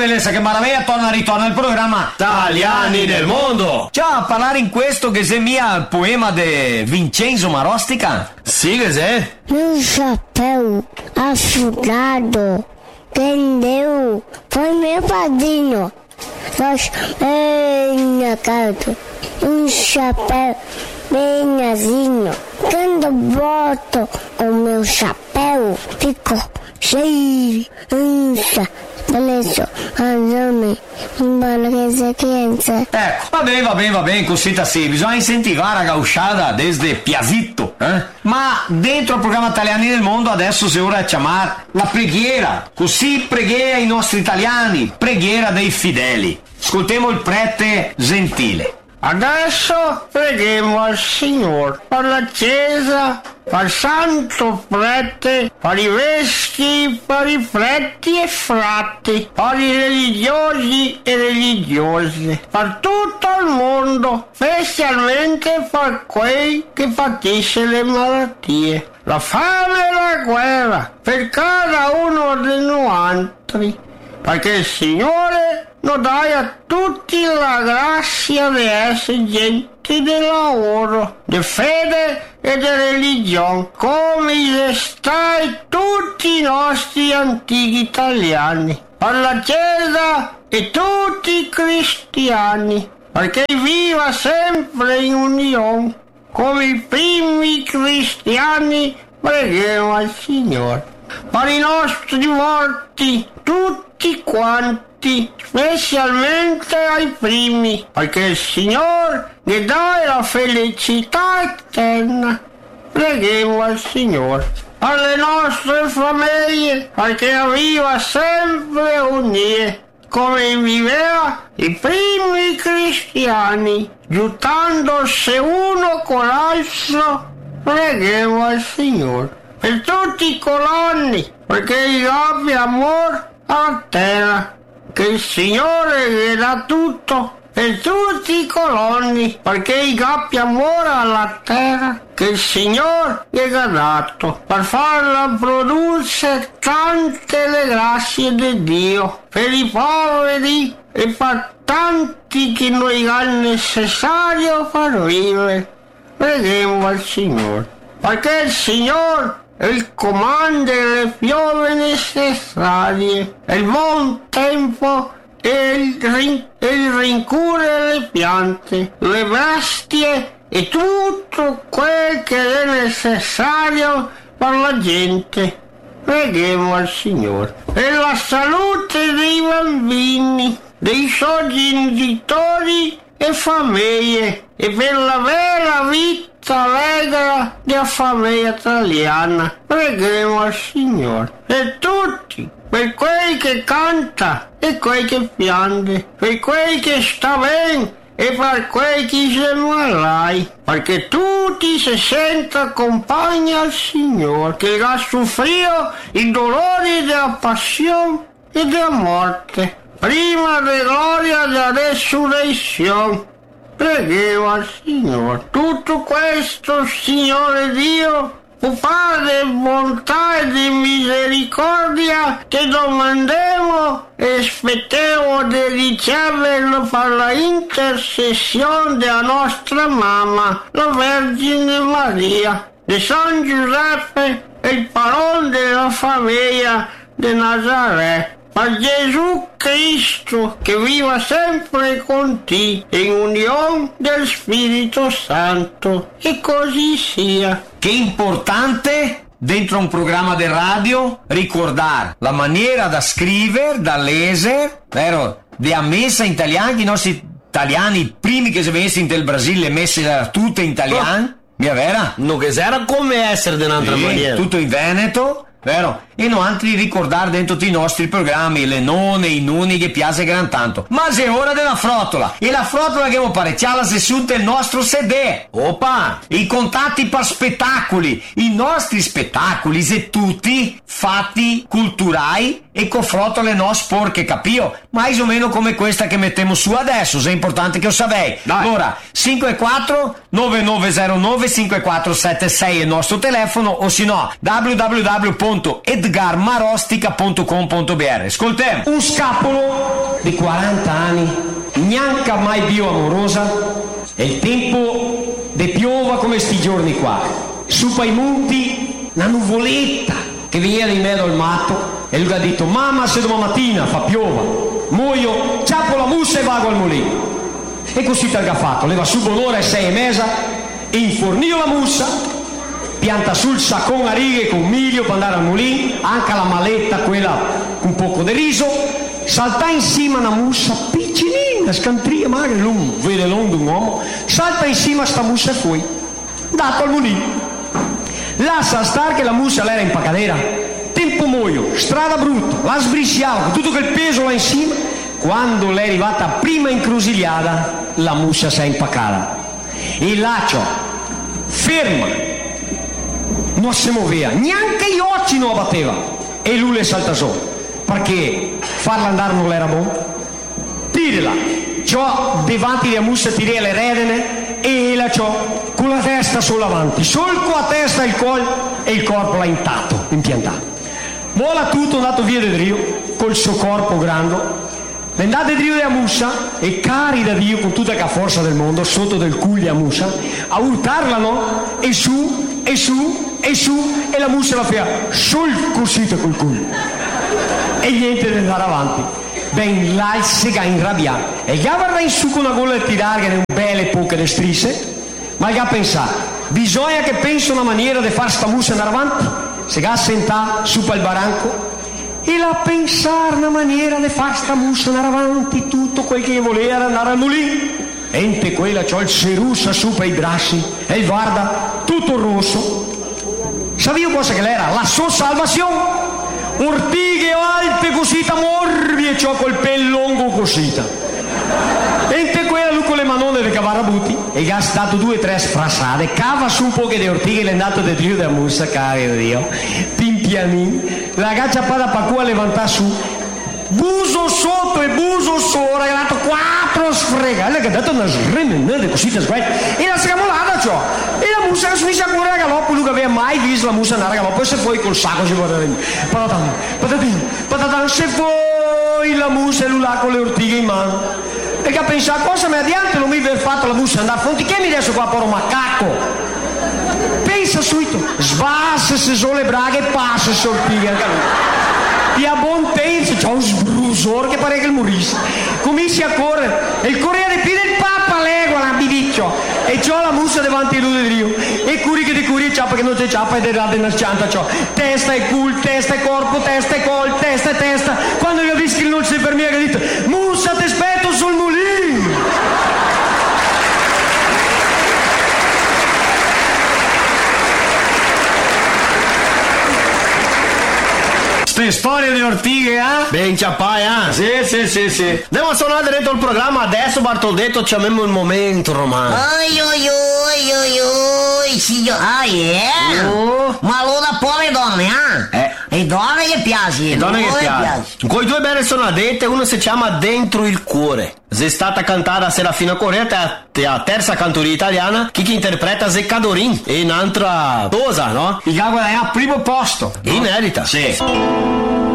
bellezza, che maraviglia, ritorna il programma Italiani nel mondo. Ciao, a parlare in questo che se mia il poema di Vincenzo Marostica. Sì, che sei? Non sapevo, affogato, prendeu, foi meu padrinho. Nós bem caldo, um chapéu bem azinho. Quando boto o meu chapéu, fico cheio, beleza, ragione, embora che sia crianza. Ecco, va bene, così sì, bisogna incentivare la gauchada desde Piazitto, Ma dentro il programma Italiani nel mondo adesso si ora chiamare la preghiera, così preghiera i nostri italiani, preghiera dei fedeli. Ascoltiamo il prete Gentile. Adesso preghiamo al Signore per la Chiesa, per il Santo Prete, per i vescovi, per i preti e frati, per i religiosi e religiose, per tutto il mondo, specialmente per quei che patiscono le malattie, la fame e la guerra, per cada uno di noi, perché il Signore non dai a tutti la grazia di essere gente di lavoro, di fede e di religione, come stai tutti i nostri antichi italiani, per la Chiesa e tutti i cristiani, perché viva sempre in unione, come i primi cristiani. Preghiamo al Signore per i nostri morti, tutti quanti, specialmente ai primi, perché il Signore gli dà la felicità eterna. Preghiamo al Signore per le nostre famiglie, perché viva sempre unite, come viveva i primi cristiani, aiutandosi uno con l'altro. Preghiamo al Signore per tutti i coloni, perché gli abbia amore alla terra, che il Signore gli dà tutto. Per tutti i coloni, perché gli abbia amore alla terra, che il Signore gli ha dato, per farla produrre tante le grazie di Dio, per i poveri e per tanti che non è necessario per vivere. Preghiamo al Signore, perché il Signore il comando le piove necessarie, il buon tempo e il rincure le piante, le bestie e tutto quel che è necessario per la gente. Preghiamo al Signore per la salute dei bambini, dei suoi genitori e famiglie, e per la vera vita allegra della famiglia italiana. Preghiamo al Signore per tutti, per quei che canta e quei che piange, per quei che sta bene e per quei che si malai, perché tutti si sentono compagni al Signore, che ha soffrito i dolori della passione e della morte, prima della gloria della resurrezione. Preghiamo al Signore. Tutto questo, Signore Dio, Padre di bontà e di misericordia, ti domandiamo e aspettiamo di riceverlo per la intercessione della nostra mamma, la Vergine Maria, di San Giuseppe e il parole della famiglia di Nazareth. Per Gesù Cristo, che viva sempre con te, in unione del Spirito Santo, e così sia. Che importante dentro un programma di radio ricordare la maniera da scrivere, da leggere, vero? Di ammessa in italiano, i nostri italiani, i primi che si venissero del Brasile, messe tutte in italiano, mia vera? Non che era come essere di un'altra maniera. Tutto in Veneto, vero? E non altri ricordare dentro i nostri programmi le nonne, i nonni che piace gran tanto. Ma c'è ora della frottola, e la frottola che vuol fare c'ha la sessione del nostro CD. Opa! I contatti per spettacoli, i nostri spettacoli se tutti fatti culturali e con frottole no sporche, capio? Mais o meno come questa che mettiamo su adesso, se è importante che lo sapei. Allora 54 9909 5476 è il nostro telefono, o si no www www.edgarmarostica.com.br. Ascoltiamo. Un scapolo di 40 anni, neanche mai più amorosa, è il tempo de piova come sti giorni qua. Su ai monti, una nuvoletta che veniva di mezzo al matto e lui ha detto: mamma, se domattina fa piova, muoio, ciappo la mussa e vago al mulino. E così t'ha fatto, leva su buon'ora e 6:30, infornio la mussa, pianta sul saccone a righe con miglio per andare al mulino, anche la maletta quella con un poco di riso, salta insieme una mussa piccinina, scantria magari, vede l'onda un uomo, salta insieme a sta mussa e fuori, dato al mulino. Lascia stare che la mussa l'era in pacadera, tempo muoio, strada brutta, la sbrisciava con tutto quel peso là insieme. Quando l'è arrivata prima incrusigliata, la mussa si è impaccata. Il laccio, ferma, non si muoveva, neanche gli occhi non batteva. E lui le salta su, perché farla andare non era buono. Tirala, ciò davanti alla mussa tira le redene e la ciò con la testa solo avanti, solo con la testa e il collo e il corpo là intatto, impiantato. Vola tutto andato via del Rio, col suo corpo grande. L'andate Dio della mussa e cari da Dio con tutta la forza del mondo sotto del culo a mussa a urtarla, no? E su e su e su e la mussa la fa sul cosito col culo e niente di andare avanti. Ben là il sega inrabbiato e gli avrà in su con una gola di tirare che ne un belle poche le strisce, ma gli ha pensato bisogna che pensi una maniera di far sta mussa andare avanti. Se ga sentà su per il baranco e la pensare una maniera di far sta mussa andare avanti, tutto quel che voleva era andare al mulino. Ente quella c'ho il cerussa su per i bracci e il guarda tutto rosso. Sapevo cosa che l'era? La sua salvazione. Ortighe alte cosita morbi e c'ho col pelo lungo cosita. Ente quella lui con le manone di cavarabuti e gli ha stato 2 o 3 sfrassate, cava su un po' che di ortighe e l'è andato di Dio della mussa, caro Dio, pimpianin, la gaccia pada per cui levantare su, buso sotto e buso sopra, e ha dato 4 sfrega, e le ha dato una sremenata cosita sguai, e la scamolata ciò, e la mussa che si mise a correre a galoppo, lui che aveva mai visto la mussa andare a galoppo, e se poi col sacco si guarda patatan, se poi la mussa e lui là con le ortighe in mano. E che ha pensato, cosa mi adiante non mi aveva fatto la mussa andare a fonti, che mi adesso qua per un macacco? Pensa subito, sbassa se sono le braghe e passa sortighe anche lui. E a buon tempo c'è un sbrusore che pare che il morisse. Comincia a correre, e il corriere di piede il pappa legua la biviccio, e c'ho la mussa davanti a lui di Dio. E curi che di curi e ciappa che non c'è ciappa e derrate nel cianta c'ho. Testa e culo, testa e corpo, testa e col, testa e testa. Quando gli ho visto che non si fermia che ha detto, mussa ti aspetto sul mulino. Ste storie di ortighe, eh? Ben ciappai, Sì. Andiamo a suonare dentro il programma adesso, Bartoldetto, ci abbiamo il momento romano. Signor. Ma allora poi le donne, E donne gli piace. Con i 2 belle suonadette, uno si chiama Dentro il cuore. È stata cantata da Serafina Corretta, la terza cantoria italiana, chi interpreta Zeccadorin, e un'altra cosa, no? Il Gago è al primo posto. Inedita. Sì.